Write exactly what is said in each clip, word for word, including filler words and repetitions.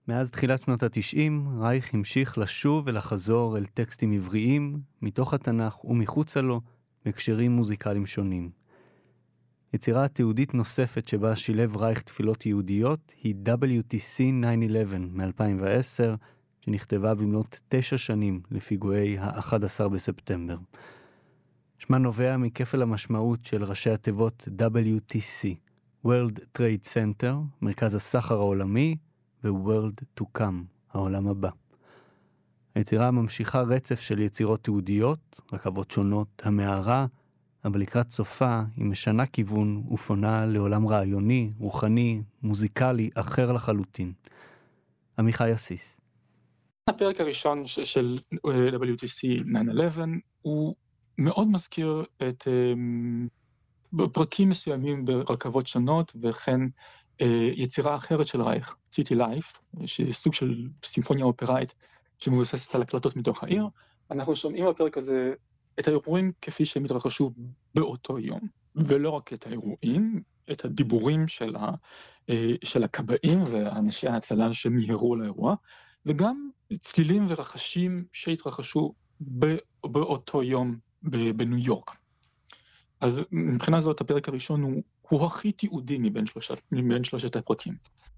מאז תחילת שנות התשעים, רייך המשיך לשוב ולחזור אל טקסטים עבריים, מתוך התנ"ך ומחוצה לו, בהקשרים מוזיקליים שונים. יצירה התיעודית נוספת שבה שילב רייך תפילות יהודיות היא דאבליו טי סי תשע אחת עשרה מ-אלפיים ועשר, שנכתבה במלאת תשע שנים לפיגועי ה-אחד עשר בספטמבר. שמה נובע מכפל המשמעות של ראשי התיבות דאבליו טי סי, World Trade Center, מרכז הסחר העולמי, ו-World to Come, העולם הבא. היצירה ממשיכה רצף של יצירות תיעודיות, רכבות שונות, המערה, אבל לקראת סופה היא משנה כיוון ופונה לעולם רעיוני, רוחני, מוזיקלי, אחר לחלוטין. עמיחי אסיס. הפרק הראשון של דאבליו טי סי תשע אחת עשרה הוא מאוד מזכיר את פרקים מסוימים ברכבות שונות, וכן יצירה אחרת של רייך, ציטי לייף, שהיא סוג של סימפוניה אופראית שמבוססת על הקלטות מתוך העיר. אנחנו שומעים בפרק הזה את האירועים כפי שהם התרחשו באותו יום, ולא רק את האירועים, את הדיבורים של, ה, של הכבאים ואנשי ההצלה שמיהרו לאירוע, וגם צלילים ורחשים שהתרחשו באותו יום בניו יורק. אז מבחינה זאת הפרק הראשון הוא, הוא הכי תיעודי מבין שלושת, מבין שלושת הפרקים.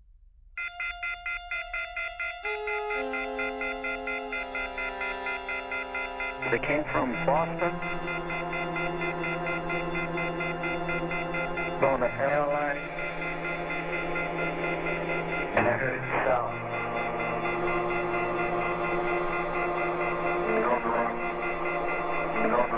They came from Boston, on the airline, and I heard sound.